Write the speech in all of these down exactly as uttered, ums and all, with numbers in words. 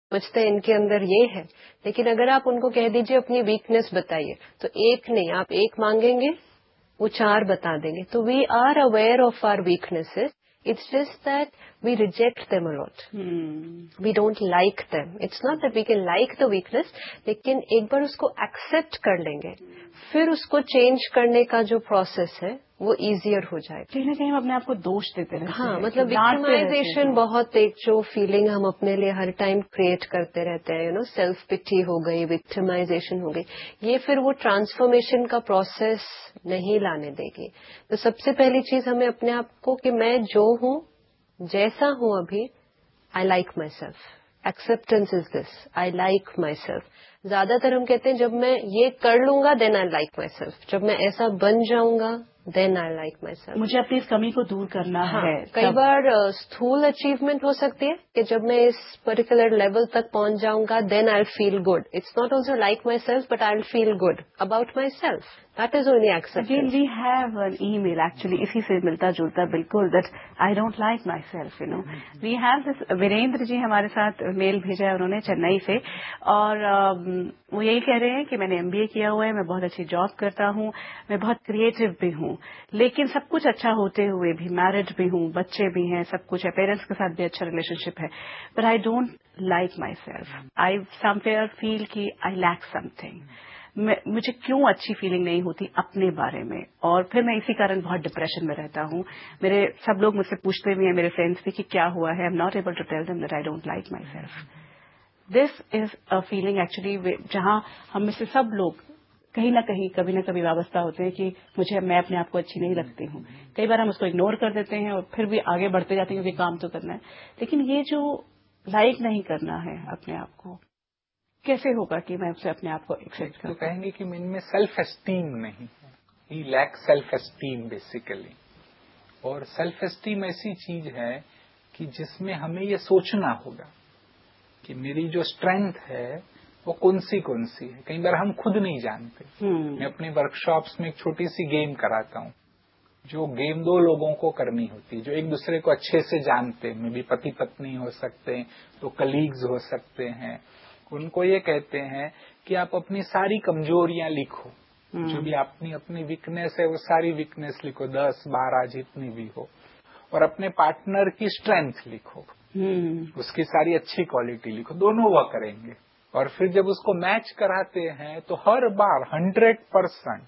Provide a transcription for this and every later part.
समझते हैं इनके अंदर ये है, लेकिन अगर आप उनको कह दीजिए अपनी वीकनेस बताइए, तो एक नहीं, आप एक मांगेंगे, वो चार बता देंगे. तो we are aware of our weaknesses. It's just that we reject them a lot. Hmm. We don't like them. It's not that we can like the weakness, लेकिन एक बार उसको accept कर लेंगे, फिर उसको change करने का जो process है वो easier हो जाएगा. कहीं ना कहीं हम अपने आप को दोष देते रहते हैं. हाँ, मतलब विक्टिमाइजेशन बहुत एक जो फीलिंग हम अपने लिए हर टाइम क्रिएट करते रहते हैं, यू नो, सेल्फ पिटी हो गई, विक्टिमाइजेशन हो गई, ये फिर वो ट्रांसफॉर्मेशन का प्रोसेस नहीं लाने देगी. तो सबसे पहली चीज हमें अपने आप को कि मैं जो हूँ, जैसा हूँ अभी, I like my self. Acceptance is this, I like my self. ज्यादातर हम कहते हैं जब मैं ये कर लूंगा then I like my self, जब मैं ऐसा बन जाऊंगा then I like my self. मुझे अपनी इस कमी को दूर करना हाँ, है. कई बार स्थूल अचीवमेंट हो सकती है कि जब मैं इस पर्टिकुलर लेवल तक पहुंच जाऊंगा then I feel good. It's not also like my self but I feel good about my self. That is only acceptance. Again we have an email actually इसी से मिलता जुलता बिल्कुल, that I don't like my self, you know. We have this, Virendra ji हमारे साथ mail भेजा है उन्होंने चेन्नई से, और uh, वो यही कह रहे हैं कि मैंने एमबीए किया हुआ है, मैं बहुत अच्छी जॉब करता हूँ, मैं बहुत क्रिएटिव भी हूँ, लेकिन सब कुछ अच्छा होते हुए भी, मैरिड भी हूँ, बच्चे भी हैं, सब कुछ है, पेरेंट्स के साथ भी अच्छा रिलेशनशिप है, but I don't like my self. I somewhere feel कि आई लैक समथिंग. मुझे क्यों अच्छी फीलिंग नहीं होती अपने बारे में, और फिर मैं इसी कारण बहुत डिप्रेशन में रहता हूँ. मेरे सब लोग मुझसे पूछते भी हैं, मेरे फ्रेंड्स भी, कि क्या हुआ है. I am not able to tell them that I don't like my self. This is a feeling actually जहां हम में से सब लोग कहीं ना कहीं कभी ना कभी वाबस्ता होते हैं कि मुझे, मैं अपने आप को अच्छी नहीं लगती हूँ. कई बार हम उसको इग्नोर कर देते हैं और फिर भी आगे बढ़ते जाते हैं क्योंकि काम तो करना है. लेकिन ये जो लाइक नहीं करना है अपने आप को, कैसे होगा कि मैं उससे अपने आप को एक्सेप्ट करूं? तो कहेंगे कि इनमें सेल्फ एस्टीम नहीं है. ही लैक सेल्फ एस्टीम बेसिकली. और सेल्फ एस्टीम ऐसी चीज है कि जिसमें हमें ये सोचना होगा कि मेरी जो स्ट्रेंथ है वो कौन सी कौन सी है. कई बार हम खुद नहीं जानते. hmm. मैं अपनी वर्कशॉप्स में एक छोटी सी गेम कराता हूँ, जो गेम दो लोगों को करनी होती है जो एक दूसरे को अच्छे से जानते हैं. मे भी पति पत्नी हो सकते हैं, तो कलीग्स हो सकते हैं. उनको ये कहते हैं कि आप अपनी सारी कमजोरियां लिखो. hmm. जो भी अपनी अपनी वीकनेस है वो सारी वीकनेस लिखो, दस बारह जितनी भी हो, और अपने पार्टनर की स्ट्रेंथ लिखो. hmm. उसकी सारी अच्छी क्वालिटी लिखो. दोनों वह करेंगे, और फिर जब उसको मैच कराते हैं तो हर बार हंड्रेड परसेंट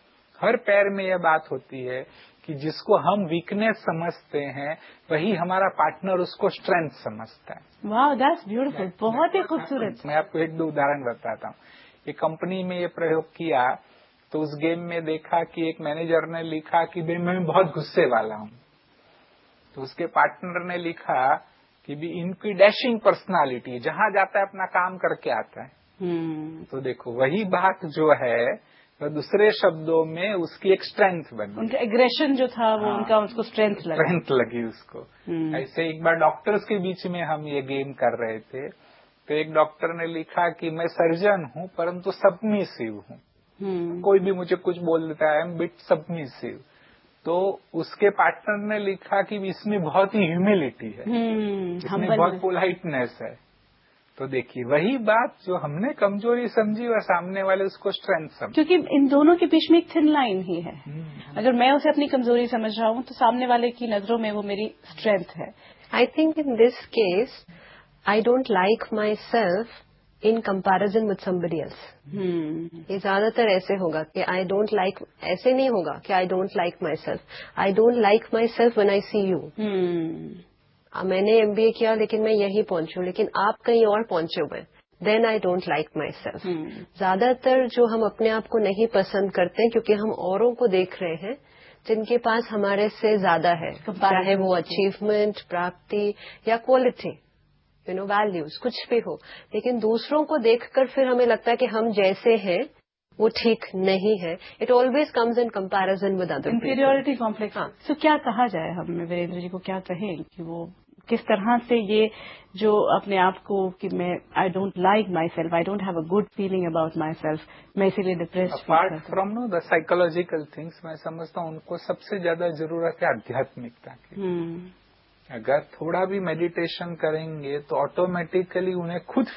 हर पैर में यह बात होती है कि जिसको हम वीकनेस समझते हैं वही हमारा पार्टनर उसको स्ट्रेंथ समझता है. वाह, दैट्स ब्यूटीफुल. बहुत ही खूबसूरत. मैं आपको एक दो उदाहरण बताता हूँ. ये कंपनी में ये प्रयोग किया तो उस गेम में देखा कि एक मैनेजर ने लिखा कि भाई मैं बहुत गुस्से वाला हूँ, तो उसके पार्टनर ने लिखा कि भी इनकी डैशिंग पर्सनालिटी, जहां जाता है अपना काम करके आता है. hmm. तो देखो वही बात जो है तो दूसरे शब्दों में उसकी एक स्ट्रेंथ बनी. उनका एग्रेशन जो था वो, हाँ, उनका उसको स्ट्रेंथ लगा. स्ट्रेंथ लगी उसको. hmm. ऐसे एक बार डॉक्टर्स के बीच में हम ये गेम कर रहे थे, तो एक डॉक्टर ने लिखा कि मैं सर्जन हूँ परंतु सबमिसिव हूँ. hmm. कोई भी मुझे कुछ बोल देता है, आई एम बिट सबमिसिव. तो उसके पार्टनर ने लिखा कि इसमें बहुत ही ह्यूमिलिटी है, hmm. इसमें बहुत पोलाइटनेस है. तो देखिए वही बात जो हमने कमजोरी समझी और सामने वाले उसको स्ट्रेंथ समझ. क्योंकि इन दोनों के बीच में एक थिन लाइन ही है. hmm. अगर मैं उसे अपनी कमजोरी समझ रहा हूँ तो सामने वाले की नजरों में वो मेरी स्ट्रेंथ है. I think in this case I don't like my self in comparison with somebody else. ये ज्यादातर ऐसे होगा कि आई डोंट लाइक, ऐसे नहीं होगा कि I don't like my self. I don't like my self when I C you. मैंने एमबीए किया लेकिन मैं यहीं पहुंची हूँ, लेकिन आप कहीं और पहुंचे हुए, then I don't like my self. ज्यादातर जो हम अपने आप को नहीं पसंद करते क्योंकि हम औरों को देख रहे हैं जिनके पास हमारे से ज्यादा है, चाहे वो अचीवमेंट, प्राप्ति या क्वालिटी, यू नो, वैल्यूज, कुछ भी हो. लेकिन दूसरों को देखकर फिर हमें लगता है कि हम जैसे हैं वो ठीक नहीं है. It always comes in comparison with other. Inferiority complex. हाँ. सो क्या कहा जाए, हम वीरेंद्र जी को क्या कहें कि वो किस तरह से ये जो अपने आप को कि मैं I don't like my self, I don't have a good feeling about my self, मैं इसीलिए depressed. Apart from know the psychological things, मैं समझता हूँ उनको सबसे ज्यादा जरूरत है आध्यात्मिकता की. hmm. अगर थोड़ा भी मेडिटेशन करेंगे तो ऑटोमेटिकली उन्हें खुद